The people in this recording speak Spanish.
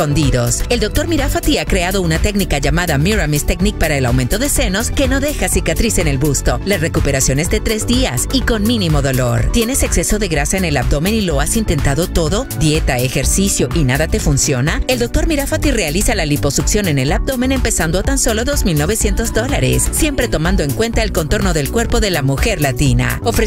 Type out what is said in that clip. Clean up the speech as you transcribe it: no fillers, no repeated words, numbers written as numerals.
escondidos. El Dr. Mirafati ha creado una técnica llamada Miramis Technique para el aumento de senos que no deja cicatriz en el busto. La recuperación es de 3 días y con mínimo dolor. ¿Tienes exceso de grasa en el abdomen y lo has intentado todo? ¿Dieta, ejercicio y nada te funciona? El Dr. Mirafati realiza la liposucción en el abdomen empezando a tan solo $2,900, siempre tomando en cuenta el contorno del cuerpo de la mujer latina.